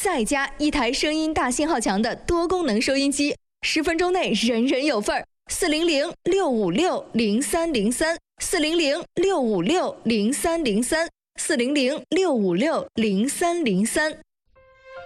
再加一台声音大信号强的多功能收音机，10分钟内人人有份儿。400-656-0303，400-656-0303，400-656-0303。